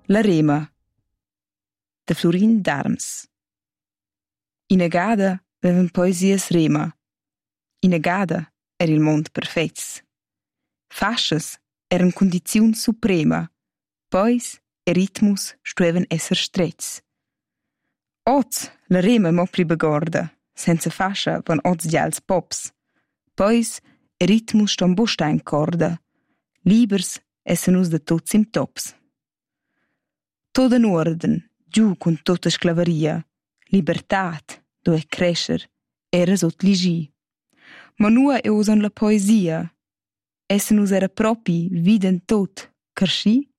La Rema de Florin d'Arms. Ina gada vevan poesias Rema. Ina gada era il mond perfets. Fascias eran condiziun suprema, pois e ritmus stuevan esser strets. Oz la Rema mo pli begorda, senza fascia van oz gials pops. Pois e ritmus ston busta in corda, libers essan us de tots im tops. Tot in orden, giù con tutta sclavaria, libertat, dove crescer, era sot ligi. Ma nua e usan la poesia, essen us era propi viden tot, carschi?